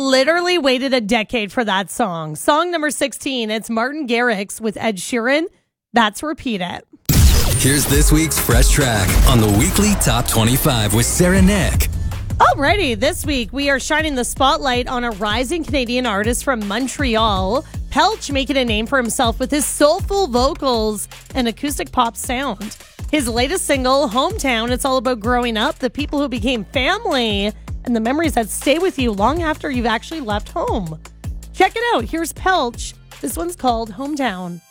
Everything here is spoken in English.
literally waited a decade for that song. Song number 16, it's Martin Garrix with Ed Sheeran. That's Repeat It. Here's this week's Fresh Track on the weekly Top 25 with Sarah Nick. Alrighty, this week we are shining the spotlight on a rising Canadian artist from Montreal, Pelch, making a name for himself with his soulful vocals and acoustic pop sound. His latest single, Hometown, it's all about growing up, the people who became family, and the memories that stay with you long after you've actually left home. Check it out. Here's Pelch. This one's called Hometown.